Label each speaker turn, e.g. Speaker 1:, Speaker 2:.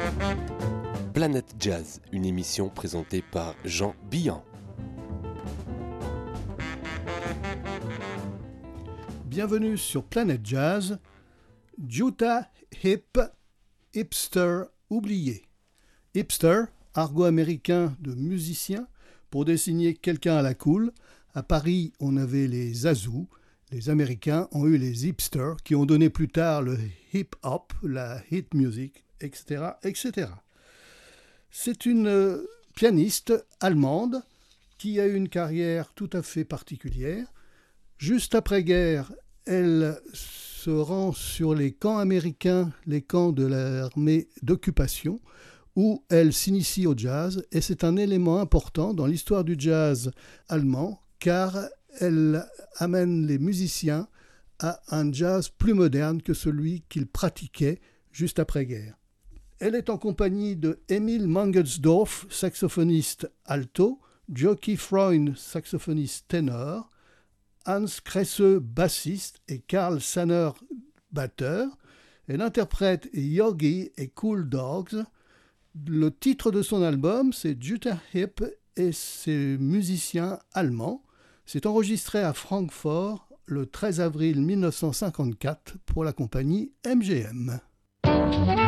Speaker 1: Planète Jazz, une émission présentée par Jean Billan.
Speaker 2: Bienvenue sur Planète Jazz, Jutah Hip, hipster oublié. Hipster, argot américain de musicien pour désigner quelqu'un à la cool. À Paris, on avait les zazous. Les Américains ont eu les hipsters qui ont donné plus tard le hip-hop, la hit music, etc., etc. C'est une pianiste allemande qui a eu une carrière tout à fait particulière. Juste après-guerre, elle se rend sur les camps américains, les camps de l'armée d'occupation, où elle s'initie au jazz, et c'est un élément important dans l'histoire du jazz allemand, car elle amène les musiciens à un jazz plus moderne que celui qu'ils pratiquaient juste après-guerre. Elle est en compagnie de Emil Mangelsdorf, saxophoniste alto, Joachim Freund, saxophoniste ténor, Hans Kresse, bassiste, et Karl Sanner, batteur. Elle interprète Yogi et Cool Dogs. Le titre de son album, c'est Jutah Hip et ses musiciens allemands. C'est enregistré à Francfort le 13 avril 1954 pour la compagnie MGM.